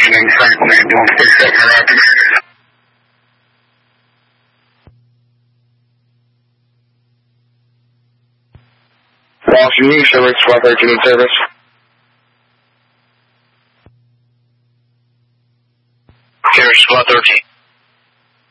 in Franklin doing 6-7 afternoon. Washington News, Service 1213 in service. Service 1213.